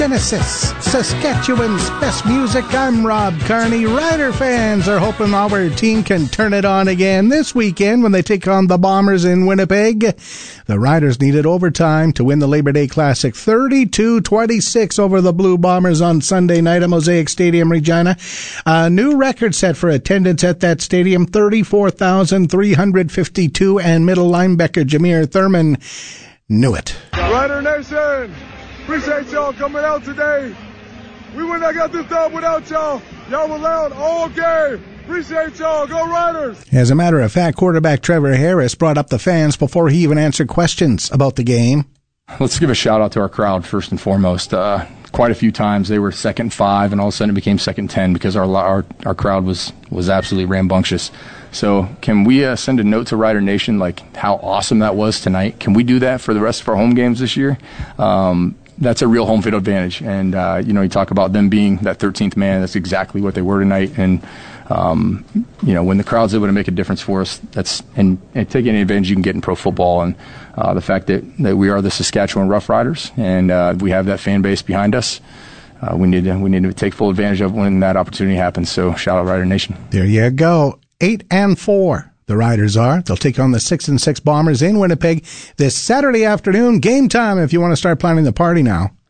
Genesis, Saskatchewan's best music. I'm Rob Carney. Rider fans are hoping our team can turn it on again this weekend when they take on the Bombers in Winnipeg. The Riders needed overtime to win the Labor Day Classic 32-26 over the Blue Bombers on Sunday night at Mosaic Stadium, Regina. A new record set for attendance at that stadium, 34,352, and middle linebacker Jameer Thurman knew it. Rider Nation! Appreciate y'all coming out today. We wouldn't have got this done without y'all. Y'all were loud all game. Appreciate y'all. Go Riders! As a matter of fact, quarterback Trevor Harris brought up the fans before he even answered questions about the game. Let's give a shout out to our crowd first and foremost. Quite a few times they were 2nd and 5, and all of a sudden it became 2nd and 10 because our crowd was absolutely rambunctious. So can we send a note to Rider Nation like how awesome that was tonight? Can we do that for the rest of our home games this year? That's a real home field advantage. And, you talk about them being that 13th man. That's exactly what they were tonight. And, when the crowd's able to make a difference for us, and taking any advantage you can get in pro football. And the fact that we are the Saskatchewan Rough Riders and we have that fan base behind us, we need to take full advantage of when that opportunity happens. So shout out Rider Nation. There you go. 8-4. The Riders are. They'll take on the 6-6 Bombers in Winnipeg this Saturday afternoon. Game time if you want to start planning the party now.